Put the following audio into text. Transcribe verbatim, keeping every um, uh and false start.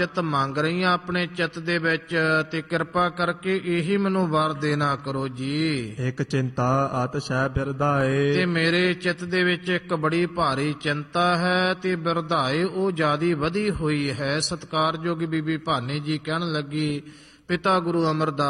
ਚਿੱਤ ਮੰਗ ਰਹੀ ਹਾਂ ਆਪਣੇ ਚਿੱਤ ਦੇ ਵਿੱਚ, ਤੇ ਕਿਰਪਾ ਕਰਕੇ ਇਹੀ ਮੈਨੂੰ ਵਰ ਦੇਣਾ ਕਰੋ ਜੀ। ਇਕ ਚਿੰਤਾ ਅਤਿਸ਼ੈ ਬਿਰਧਾਏ, ਤੇ ਮੇਰੇ ਚਿੱਤ ਦੇ ਵਿੱਚ ਇੱਕ ਬੜੀ ਭਾਰੀ ਚਿੰਤਾ ਹੈ, ਤੇ ਬਿਰਧਾਏ ਉਹ ਜਿਆਦੀ ਵਧੀ ਹੋਈ ਹੈ। ਸਤਿਕਾਰਯੋਗ ਬੀਬੀ ਭਾਨੀ ਜੀ ਕਹਿਣ ਲੱਗੀ, ਪਿਤਾ ਗੁਰੂ ਅਮਰਦਾਸ